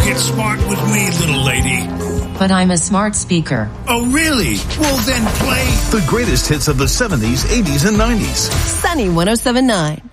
get smart with me, little lady. But I'm a smart speaker. Oh, really? Well, then play the greatest hits of the 70s, 80s, and 90s. Sunny 107.9.